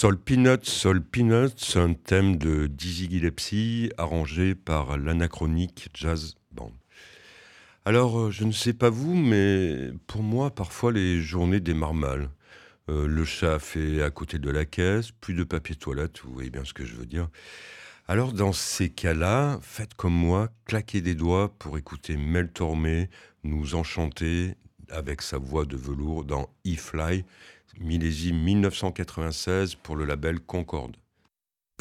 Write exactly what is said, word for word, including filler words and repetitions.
Soul Peanuts, Soul Peanuts, un thème de Dizzy Gillespie arrangé par l'Anachronic Jazz Band. Alors, euh, je ne sais pas vous, mais pour moi, parfois, les journées démarrent mal. Euh, le chat fait à côté de la caisse, plus de papier toilette, vous voyez bien ce que je veux dire. Alors, dans ces cas-là, faites comme moi, claquez des doigts pour écouter Mel Tormé nous enchanter avec sa voix de velours dans E-Fly, millésime mille neuf cent quatre-vingt-seize pour le label Concorde.